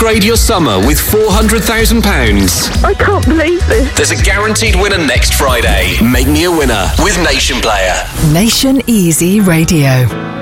Upgrade your summer with £400,000. I can't believe this. There's a guaranteed winner next Friday. Make me a winner with Nation Player. Nation Easy Radio.